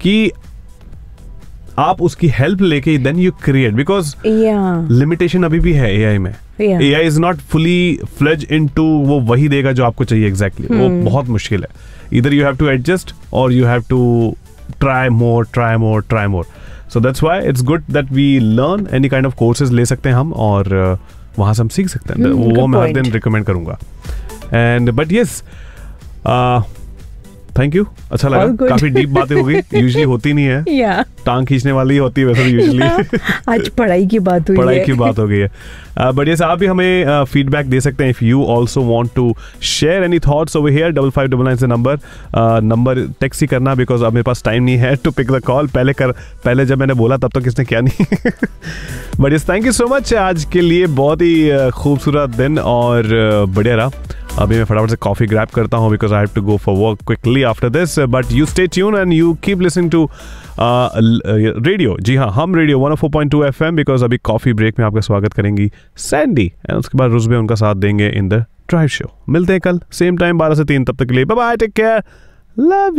कि आप उसकी हेल्प लेके then you create, because limitation अभी भी है एआई में. AI is not fully fledge into वो वही देगा जो आपको चाहिए एग्जैक्टली. वो बहुत मुश्किल है. इधर यू हैव टू एडजस्ट और you have to try more. So that's why it's good that we learn any kind of courses ले सकते हैं हम, और वहां से हम सीख सकते हैं. वो मैं हर दिन रिकमेंड करूंगा. And but yes, thank you. अच्छा लगा. काफी डीप बातें हो गई. यूजुअली होती नहीं है. टांग खींचने वाली होती है वैसे यूजुअली. आज पढ़ाई की बात हुई पढ़ाई की बात हो गई है. बट यस, आप भी हमें फीडबैक दे सकते हैं. If you also want to share any thoughts over here, 5599 से नंबर टेक्स्ट ही करना, बिकॉज अब मेरे पास टाइम नहीं है टू पिक द कॉल. पहले जब मैंने बोला तब तो किसने किया नहीं. But yes, thank you so much. आज के लिए बहुत ही खूबसूरत दिन और बढ़िया रहा. अभी मैं फटाफट से कॉफी ग्रैब करता हूँ because I have to go for work quickly after this. But you stay tune and you keep listening to radio. जी हाँ, हम रेडियो 104.2 FM, बिकॉज अभी कॉफी ब्रेक में आपका स्वागत करेंगी सैंडी, एंड उसके बाद रुजबे उनका साथ देंगे इन द ड्राइव शो. मिलते हैं कल सेम टाइम 12 से 3. तब तक के लिए bye bye, take care, love